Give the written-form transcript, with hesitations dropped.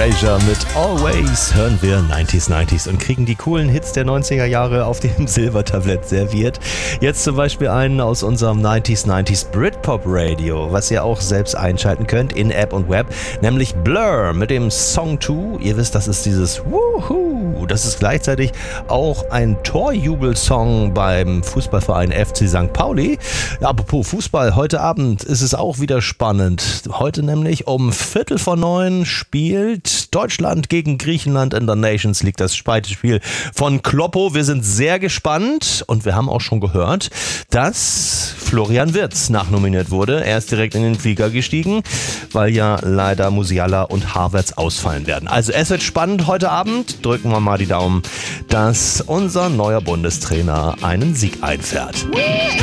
Fraser mit Always hören wir 90s und kriegen die coolen Hits der 90er Jahre auf dem Silbertablett serviert. Jetzt zum Beispiel einen aus unserem 90s Britpop Radio, was ihr auch selbst einschalten könnt in App und Web, nämlich Blur mit dem Song 2. Ihr wisst, das ist dieses Woohoo. Das ist gleichzeitig auch ein Torjubelsong beim Fußballverein FC St. Pauli. Ja, apropos Fußball, heute Abend ist es auch wieder spannend. Heute nämlich um 8:45 spielt Deutschland gegen Griechenland in der Nations League, das zweite Spiel von Kloppo. Wir sind sehr gespannt und wir haben auch schon gehört, dass Florian Wirtz nachnominiert wurde. Er ist direkt in den Flieger gestiegen, weil ja leider Musiala und Havertz ausfallen werden. Also es wird spannend heute Abend. Drücken wir mal die Daumen, dass unser neuer Bundestrainer einen Sieg einfährt.